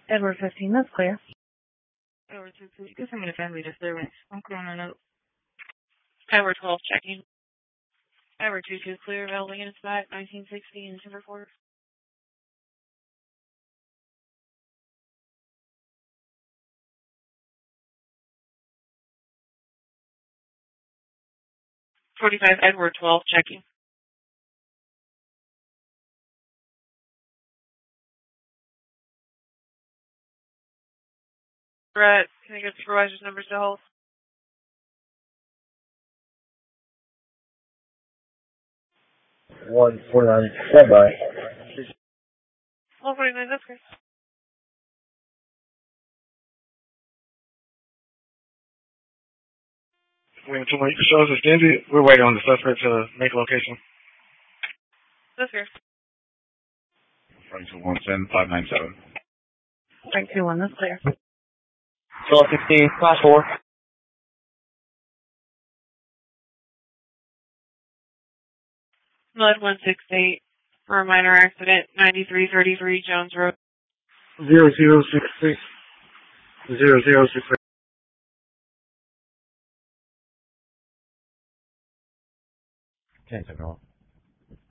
Edward 15, that's clear. Edward 15, give him a family disturbance. I'm calling a note. Edward 12, checking. Edward 22, clear, available units back, 1960 and Timberport. 45, Edward 12, checking. Brett, can I get supervisor's numbers to hold? 149, standby. 149, that's great. Wait until my shows is Dingy. We're waiting on the suspect to make a location. That's great. 17597. 321, that's clear. 1216, class 4. Mud 168 for a minor accident, 9333 Jones Road. 0066. 0066. Can't take it off.